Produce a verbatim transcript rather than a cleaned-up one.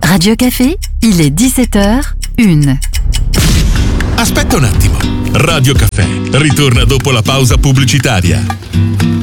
Radio Café, il est dix-sept heures une. Aspetta un attimo. Radio Caffè ritorna dopo la pausa pubblicitaria.